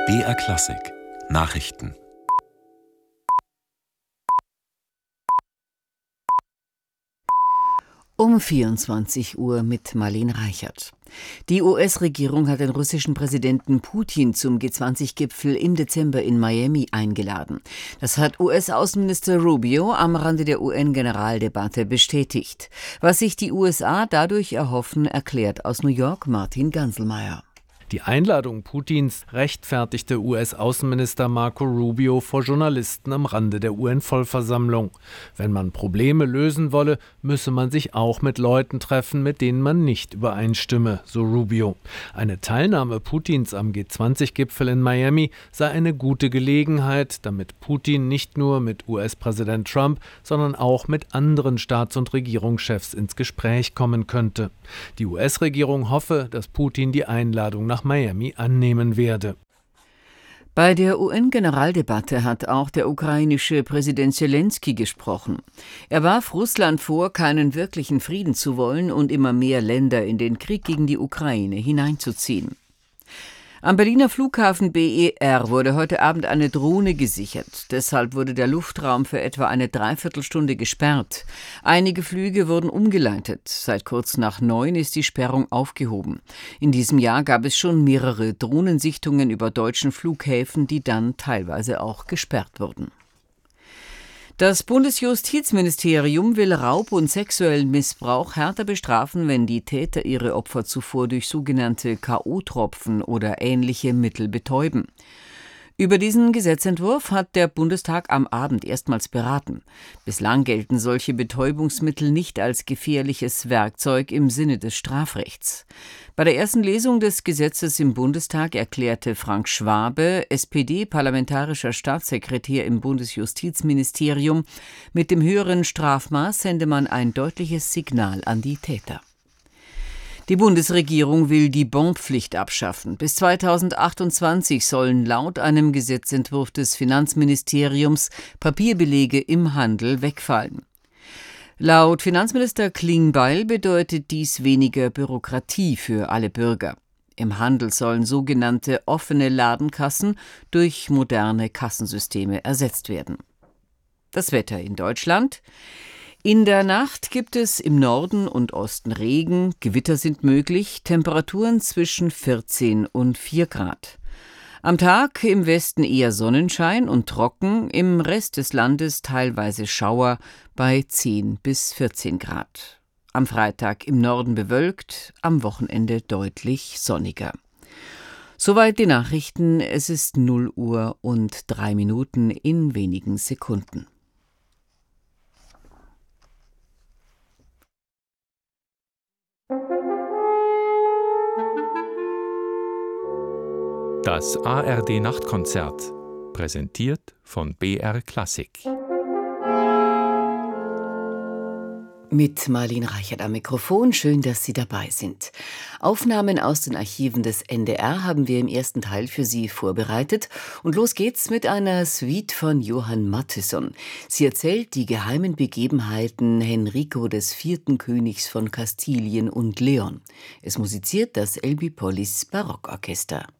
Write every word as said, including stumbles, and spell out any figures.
B R Klassik Nachrichten. Um vierundzwanzig Uhr mit Marlene Reichert. Die U S-Regierung hat den russischen Präsidenten Putin zum G zwanzig Gipfel im Dezember in Miami eingeladen. Das hat U S-Außenminister Rubio am Rande der U N-Generaldebatte bestätigt. Was sich die U S A dadurch erhoffen, erklärt aus New York Martin Ganselmeier. Die Einladung Putins rechtfertigte U S-Außenminister Marco Rubio vor Journalisten am Rande der U N-Vollversammlung. Wenn man Probleme lösen wolle, müsse man sich auch mit Leuten treffen, mit denen man nicht übereinstimme, so Rubio. Eine Teilnahme Putins am G zwanzig Gipfel in Miami sei eine gute Gelegenheit, damit Putin nicht nur mit U S-Präsident Trump, sondern auch mit anderen Staats- und Regierungschefs ins Gespräch kommen könnte. Die U S-Regierung hoffe, dass Putin die Einladung nach Miami annehmen werde. Bei der U N-Generaldebatte hat auch der ukrainische Präsident Selenskyj gesprochen. Er warf Russland vor, keinen wirklichen Frieden zu wollen und immer mehr Länder in den Krieg gegen die Ukraine hineinzuziehen. Am Berliner Flughafen B E R wurde heute Abend eine Drohne gesichert. Deshalb wurde der Luftraum für etwa eine Dreiviertelstunde gesperrt. Einige Flüge wurden umgeleitet. Seit kurz nach neun ist die Sperrung aufgehoben. In diesem Jahr gab es schon mehrere Drohnensichtungen über deutschen Flughäfen, die dann teilweise auch gesperrt wurden. Das Bundesjustizministerium will Raub und sexuellen Missbrauch härter bestrafen, wenn die Täter ihre Opfer zuvor durch sogenannte K O-Tropfen oder ähnliche Mittel betäuben. Über diesen Gesetzentwurf hat der Bundestag am Abend erstmals beraten. Bislang gelten solche Betäubungsmittel nicht als gefährliches Werkzeug im Sinne des Strafrechts. Bei der ersten Lesung des Gesetzes im Bundestag erklärte Frank Schwabe, S P D-parlamentarischer Staatssekretär im Bundesjustizministerium, mit dem höheren Strafmaß sende man ein deutliches Signal an die Täter. Die Bundesregierung will die Bonpflicht abschaffen. Bis zweitausendachtundzwanzig sollen laut einem Gesetzentwurf des Finanzministeriums Papierbelege im Handel wegfallen. Laut Finanzminister Klingbeil bedeutet dies weniger Bürokratie für alle Bürger. Im Handel sollen sogenannte offene Ladenkassen durch moderne Kassensysteme ersetzt werden. Das Wetter in Deutschland. In der Nacht gibt es im Norden und Osten Regen, Gewitter sind möglich, Temperaturen zwischen vierzehn und vier Grad. Am Tag im Westen eher Sonnenschein und trocken, im Rest des Landes teilweise Schauer bei zehn bis vierzehn Grad. Am Freitag im Norden bewölkt, am Wochenende deutlich sonniger. Soweit die Nachrichten, es ist null Uhr und drei Minuten in wenigen Sekunden. Das A R D-Nachtkonzert, präsentiert von B R Klassik. Mit Marlene Reichert am Mikrofon, schön, dass Sie dabei sind. Aufnahmen aus den Archiven des N D R haben wir im ersten Teil für Sie vorbereitet. Und los geht's mit einer Suite von Johann Mattheson. Sie erzählt die geheimen Begebenheiten Henrico des vierten Königs von Kastilien und Leon. Es musiziert das Elbí Polis Barockorchester.